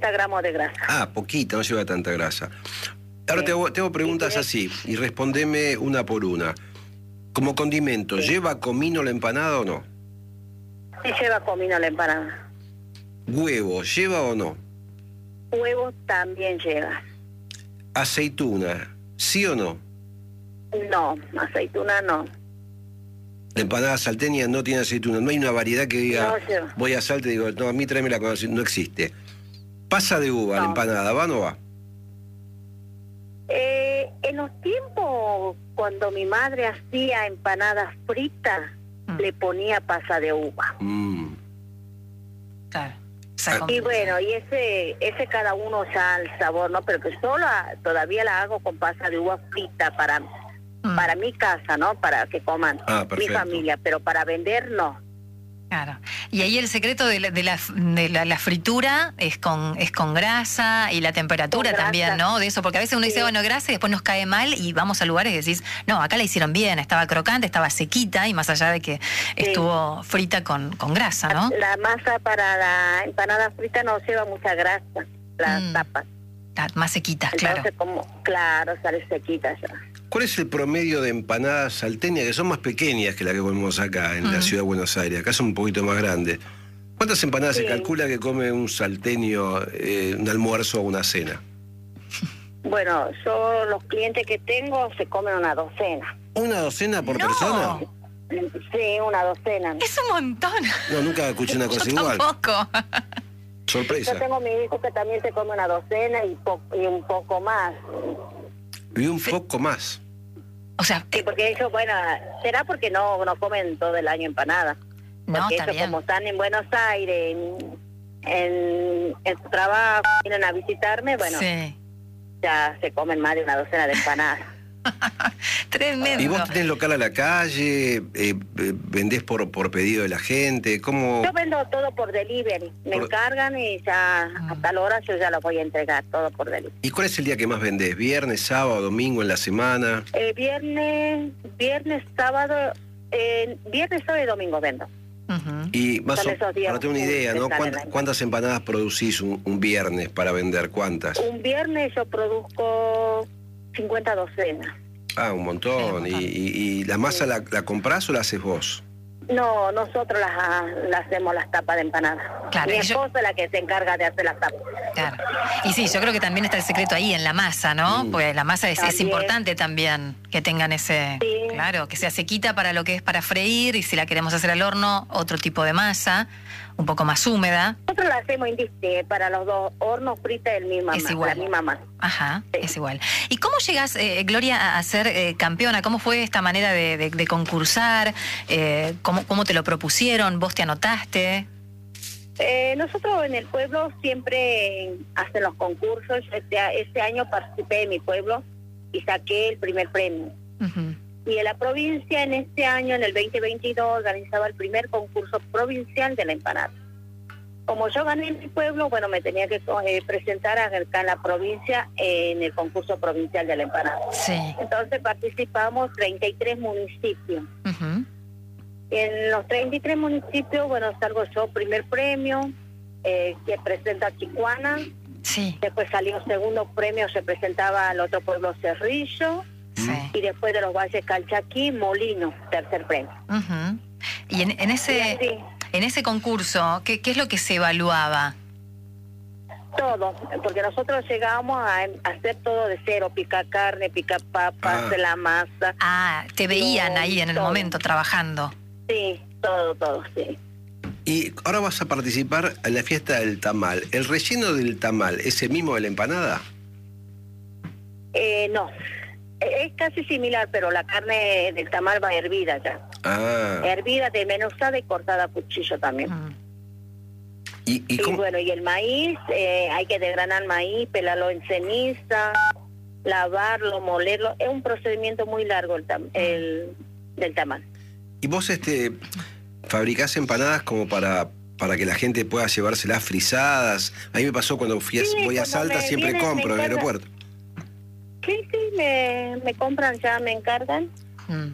50 gramos de grasa. Ah, poquita, no lleva tanta grasa. Ahora Sí. te hago preguntas así y respondeme una por una. Como condimento, Sí. ¿lleva comino la empanada o no? Sí lleva comino la empanada. ¿Huevo, lleva o no? Huevo también lleva. ¿Aceituna, sí o no? No, aceituna no. La empanada salteña no tiene aceituna. No hay una variedad que diga, No lleva. voy a Salta y digo, no, a mí tráemela con aceituna. No existe. Pasa de uva la No. empanada, ¿va o no va? En los tiempos cuando mi madre hacía empanadas fritas, le ponía pasa de uva. Claro. Y bueno, y ese cada uno ya el sabor, ¿no? Pero que todavía la hago con pasa de uva frita para mi casa, ¿no? Para que coman mi perfecto. familia, pero para vender no. Claro. Y ahí el secreto de la fritura es con grasa y la temperatura Con grasa. también, ¿no? De eso, porque a veces uno dice, Sí. bueno, grasa y después nos cae mal y vamos a lugares y decís, no, acá la hicieron bien, estaba crocante, estaba sequita y más allá de que estuvo frita con grasa, ¿no? La masa para la empanada frita no lleva mucha grasa, las tapas. Más sequita, Entonces, claro. claro, sale sequita ya. ¿Cuál es el promedio de empanadas salteñas, que son más pequeñas que las que comemos acá en la ciudad de Buenos Aires? Acá son un poquito más grandes. ¿Cuántas empanadas se calcula que come un salteño un almuerzo o una cena? Bueno, yo los clientes que tengo se comen una docena. ¿Una docena por persona? Sí, una docena. Es un montón. No, nunca escuché una cosa Yo igual. tampoco. Sorpresa. Yo tengo mi hijo que también se come una docena y un poco más. Y un poco más. O sea, Sí, porque ellos, bueno, será porque no comen todo el año empanadas. no, Porque está ellos bien. como están en Buenos Aires, en su trabajo, vienen a visitarme, bueno, Sí. ya se comen más de una docena de empanadas. Tremendo. ¿Y vos tenés local a la calle? ¿Vendés por pedido de la gente? ¿Cómo? Yo vendo todo por delivery. Me encargan y ya a tal hora yo ya lo voy a entregar, todo por delivery. ¿Y cuál es el día que más vendés? ¿Viernes, sábado, domingo, en la semana? Viernes, sábado y domingo vendo. Y más Son o esos días para tener una que idea, ¿no? salen ahí. ¿Cuántas empanadas producís un viernes para vender? ¿Cuántas? Un viernes yo produzco 50 docenas. Ah, un montón. Sí, un montón. ¿Y la masa la comprás o la haces vos? No, nosotros las hacemos las tapas de empanadas. Claro, Mi y yo- esposa es la que se encarga de hacer las tapas. Claro. Y sí, yo creo que también está el secreto ahí en la masa, ¿no? Porque la masa es También. importante también que tengan ese, Sí. claro, que sea sequita para lo que es para freír y si la queremos hacer al horno, otro tipo de masa, un poco más húmeda. Nosotros la hacemos para los dos hornos fritas la misma masa. Ajá, Sí. es igual. ¿Y cómo llegas, Gloria, a ser campeona? ¿Cómo fue esta manera de concursar? ¿Cómo te lo propusieron? ¿Vos te anotaste? Nosotros en el pueblo siempre hacen los concursos. Este año participé en mi pueblo y saqué el primer premio. Ujú. Y en la provincia, en este año, en el 2022, organizaba el primer concurso provincial de la empanada. Como yo gané en mi pueblo, bueno, me tenía que presentar acá en la provincia en el concurso provincial de la empanada. Sí. Entonces participamos 33 municipios. Ujú. En los 33 municipios, bueno, salgo yo primer premio, que presenta Chicuana. Sí. Después salió segundo premio, se presentaba al otro pueblo Cerrillo. Sí. Y después de los Valles Calchaquí, Molino, tercer premio. Ujú. Y en Y ese... así, En ese concurso, ¿qué es lo que se evaluaba? todo, porque nosotros llegábamos a hacer todo de cero, picar carne, picar papas, hacer la masa. Ah, te veían ahí en el todo. momento trabajando. Sí, todo, sí. Y ahora vas a participar en la fiesta del tamal. ¿El relleno del tamal es el mismo de la empanada? No, es casi similar, pero la carne del tamal va hervida ya. Ah. Hervida, desmenuzada y cortada a cuchillo también. ¿Y Y cómo? bueno, y el maíz, hay que desgranar maíz, pelarlo en ceniza, lavarlo, molerlo. Es un procedimiento muy largo del tamal. ¿Y vos fabricás empanadas como para que la gente pueda llevárselas frisadas? A mí me pasó cuando voy a cuando Salta, me siempre vienen, compro me en el encargan. aeropuerto. Sí, me compran ya, me encargan. Mm.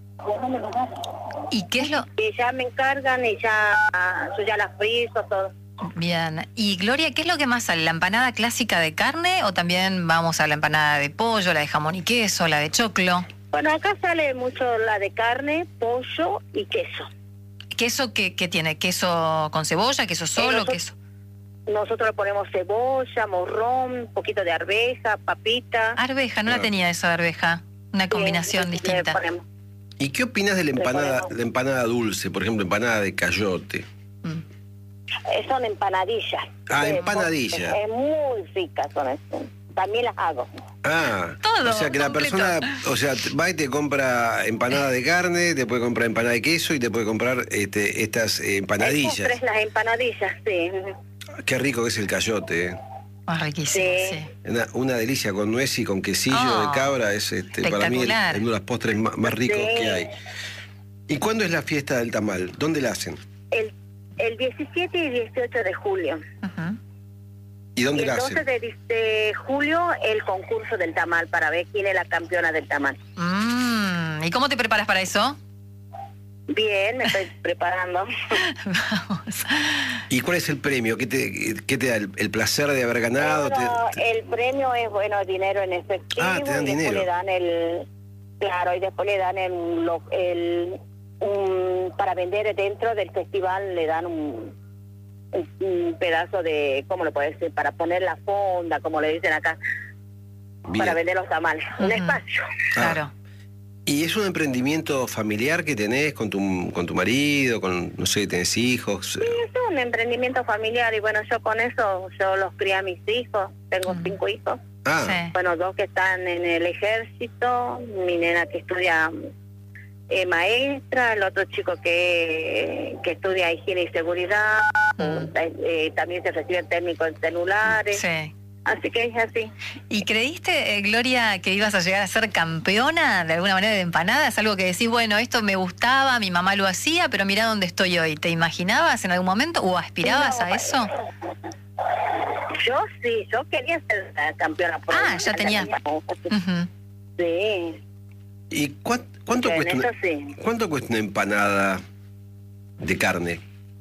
Y ¿Y qué es lo...? y ya me encargan y ya yo ya las friso, todo. Bien. Y Gloria, ¿qué es lo que más sale? ¿La empanada clásica de carne o también vamos a la empanada de pollo, la de jamón y queso, la de choclo? Bueno, acá sale mucho la de carne, pollo y queso. ¿Queso qué tiene? ¿Queso con cebolla? ¿Queso solo? ¿Queso? Nosotros le ponemos cebolla, morrón, un poquito de arveja, papita. Arveja, no la tenía esa de arveja. Una combinación distinta. ¿Y qué opinas de la empanada dulce? Por ejemplo, empanada de cayote. Son empanadillas. Empanadillas. Es muy ricas son esas. También las hago. Todo, o sea que la completo. persona, va y te compra empanada de carne, te puede comprar empanada de queso y te puede comprar estas empanadillas. Las empanadillas, sí. Qué rico que es el cayote. Riquísimo, sí. Una delicia con nuez y con quesillo de cabra es para mí uno de los postres más ricos que hay. ¿Y cuándo es la fiesta del tamal? ¿Dónde la hacen? El 17 y 18 de julio. ¿Y dónde la el hacen? 12 de julio el concurso del tamal para ver quién es la campeona del tamal. ¿Y cómo te preparas para eso? Bien, me estoy preparando. Vamos. ¿Y cuál es el premio? ¿Qué te da? ¿El placer de haber ganado? El premio es, dinero en efectivo. Te dan dinero. Después le dan y después le dan para vender dentro del festival, le dan un pedazo de, ¿cómo lo puedes decir? Para poner la fonda, como le dicen acá. Bien. Para vender los tamales. Un espacio. Claro. ¿Y es un emprendimiento familiar que tenés con tu marido, no sé, tenés hijos? Sí, es un emprendimiento familiar y bueno, yo con eso, yo los crié a mis hijos, tengo 5 hijos. Sí. Bueno, 2 que están en el ejército, mi nena que estudia maestra, el otro chico que estudia higiene y seguridad, también se recibe técnico en celulares. Sí. Así que es así. ¿Y creíste, Gloria, que ibas a llegar a ser campeona de alguna manera de empanadas? Algo que decís, bueno, esto me gustaba, mi mamá lo hacía, pero mirá dónde estoy hoy. ¿Te imaginabas en algún momento o aspirabas a eso? Yo sí, yo quería ser campeona. Ya tenías. Sí. ¿Y cuánto cuesta una empanada de carne?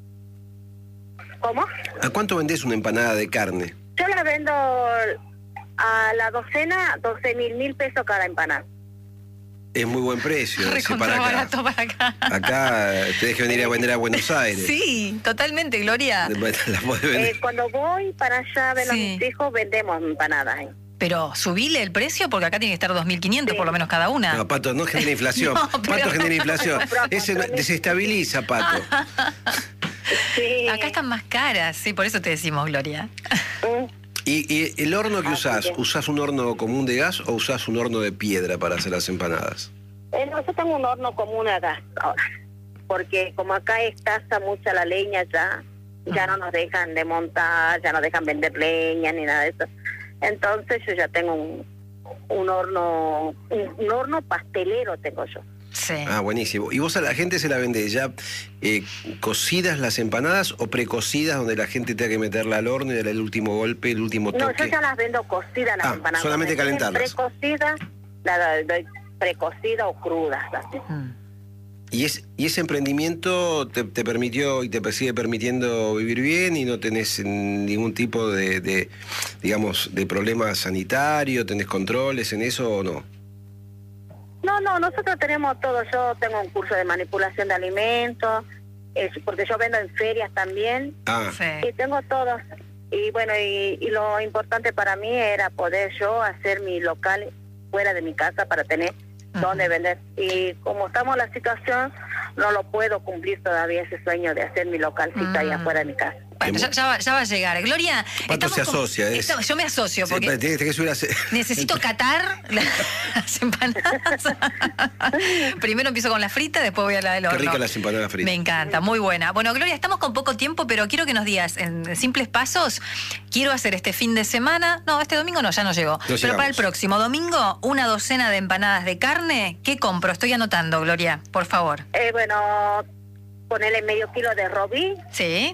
¿Cómo? ¿A cuánto vendés una empanada de carne? Yo la vendo a la docena, 12.000 pesos cada empanada. Es muy buen precio. Barato para acá. Acá tenés que venir a vender a Buenos Aires. Sí, totalmente, Gloria. Cuando voy para allá a ver a mis hijos, vendemos empanadas. Pero subile el precio porque acá tiene que estar 2.500 por lo menos cada una. No, Pato, no genera inflación. Pato genera inflación. Ese desestabiliza, Pato. Sí. Acá están más caras, sí, por eso te decimos, Gloria. ¿Y el horno que usás un horno común de gas o usás un horno de piedra para hacer las empanadas? Yo tengo un horno común a gas ahora, porque como acá escasa mucha la leña ya no nos dejan de montar, ya no dejan vender leña ni nada de eso. Entonces yo ya tengo un horno pastelero tengo yo. Sí. Buenísimo. ¿Y vos a la gente se la vendés ya cocidas las empanadas o precocidas donde la gente tenga que meterla al horno y darle el último golpe, el último toque? No, yo ya las vendo cocidas las empanadas. Solamente calentarlas. Precocidas, la doy precocida o crudas. ¿Y ese emprendimiento te permitió y te sigue permitiendo vivir bien y no tenés ningún tipo de problema sanitario? ¿Tenés controles en eso o no? No, nosotros tenemos todo. Yo tengo un curso de manipulación de alimentos, porque yo vendo en ferias también. Y tengo todo. Y bueno, y lo importante para mí era poder yo hacer mi local fuera de mi casa para tener donde vender. Y como estamos en la situación, no lo puedo cumplir todavía ese sueño de hacer mi localcito ahí afuera de mi casa. Bueno, ya va a llegar. Gloria, Pato se asocia. Yo me asocio porque necesito catar las empanadas. Primero empiezo con la frita, después voy a la del horno. Qué rica las empanadas fritas. Me encanta, muy buena. Bueno, Gloria, estamos con poco tiempo, pero quiero que nos digas en simples pasos. Quiero hacer este fin de semana. No, este domingo no, ya no llegó. Pero para el próximo domingo, una docena de empanadas de carne. ¿Qué compro? Estoy anotando, Gloria, por favor. Bueno, ponele medio kilo de robí. Sí.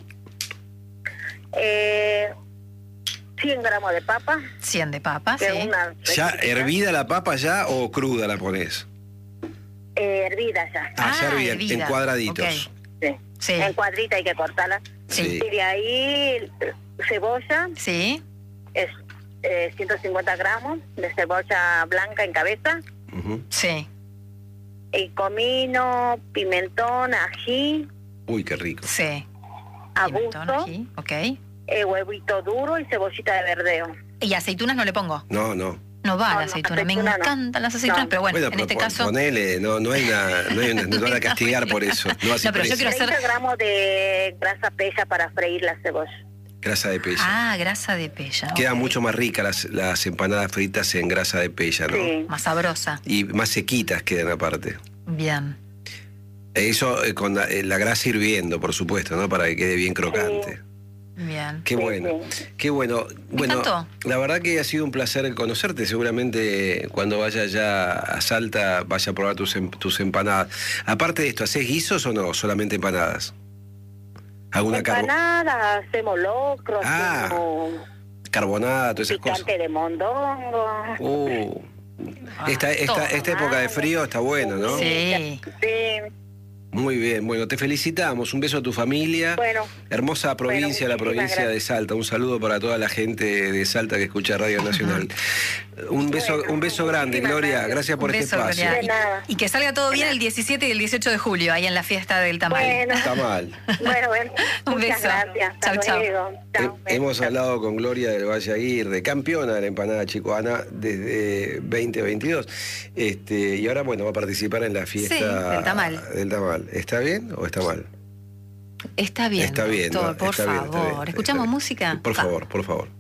100 gramos de papa. 100 de papa, sí. ¿Ya hervida la papa ya o cruda la ponés? Hervida ya. Ya hervida, en cuadraditos. Okay. Sí. En cuadrita hay que cortarla. Sí. Y de ahí cebolla, Sí. es 150 gramos de cebolla blanca en cabeza, Sí. y comino, pimentón, ají, Uy, qué rico. Sí. a Pimentón, gusto, ají, ok. huevito duro y cebollita de verdeo. ¿Y aceitunas no le pongo? No, no. No va No, la no, aceituna. Me aceituna no. encantan las aceitunas, No. pero bueno, en pero este caso. ponele, no hay no van a castigar por eso. No, hace No, pero yo precio. quiero hacer- 30 gramos de grasa pella para freír la cebolla. Grasa de pella. Ah, grasa de pella. Quedan ok. mucho más ricas las empanadas fritas en grasa de pella, ¿no? Sí. Más sabrosa. Y más sequitas quedan aparte. Bien. Eso con la grasa hirviendo, por supuesto, ¿no? Para que quede bien crocante. Bien. Qué Sí, bueno, sí. qué bueno. Bueno, encantó. la verdad que ha sido un placer conocerte. Seguramente cuando vaya ya a Salta vaya a probar tus empanadas. Aparte de esto, ¿hacés guisos o no? Solamente empanadas. ¿Alguna Empanadas, hacemos locro, Ah, hacemos carbonada, todas esas cosas? picante de mondongo. Esta todo. época de frío está bueno, ¿no? Sí. Sí, Muy bien, bueno, te felicitamos. Un beso a tu familia. bueno. Hermosa provincia, la muchísimas provincia de gracias. Salta. Un saludo para toda la gente de Salta que escucha Radio Nacional. Un beso grande, muchísimas Gloria. gracias. Gracias por Un este beso, espacio. Gloria. De nada. Y que salga todo bien el 17 y el 18 de julio, ahí en la fiesta del tamal. Bueno, Está mal. bueno. Un Muchas beso. gracias. Hasta Chau, chau. luego. Chau. Hemos Chau. hablado con Gloria del Valle Aguirre, campeona de la empanada chicoana desde 2022. Y ahora, bueno, va a participar en la fiesta Sí, del tamal. del tamal. ¿Está bien o está mal? Está bien. Está bien, doctor, ¿no? por Está bien, favor. está bien, ¿Escuchamos está bien. música? Por Va. favor, por favor.